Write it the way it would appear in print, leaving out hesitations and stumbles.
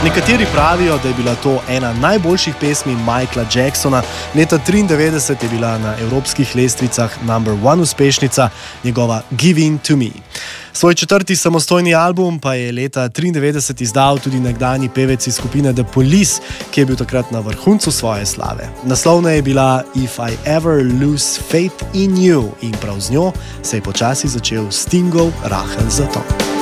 Nekateri pravijo, da je bila to ena najboljših pesmi Michaela Jacksona. Leta 1993 je bila na evropskih lestvicah #1 uspešnica, njegova Give In To Me. Svoj 4. samostojni album pa je leta 1993 izdal tudi nekdanji pevec iz skupine The Police, ki je bil takrat na vrhuncu svoje slave. Naslovna je bila If I Ever Lose Faith In You in prav z njo se je počasi začel Stingov rahel zaton.